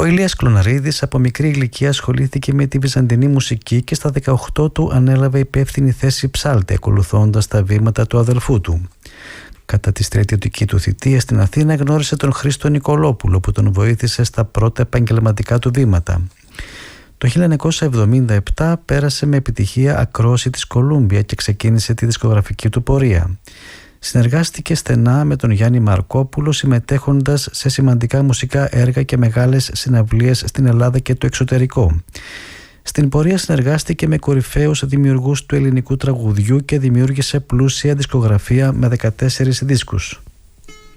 Ο Ηλίας Κλωναρίδης από μικρή ηλικία ασχολήθηκε με τη βυζαντινή μουσική και στα 18 του ανέλαβε υπεύθυνη θέση ψάλτη, ακολουθώντας τα βήματα του αδελφού του. Κατά τη στρατιωτική του θητεία στην Αθήνα γνώρισε τον Χρήστο Νικολόπουλο, που τον βοήθησε στα πρώτα επαγγελματικά του βήματα. Το 1977 πέρασε με επιτυχία ακρόαση της Κολούμπια και ξεκίνησε τη δισκογραφική του πορεία. Συνεργάστηκε στενά με τον Γιάννη Μαρκόπουλο, συμμετέχοντας σε σημαντικά μουσικά έργα και μεγάλες συναυλίες στην Ελλάδα και το εξωτερικό. Στην πορεία συνεργάστηκε με κορυφαίους δημιουργούς του ελληνικού τραγουδιού και δημιούργησε πλούσια δισκογραφία με 14 δίσκους.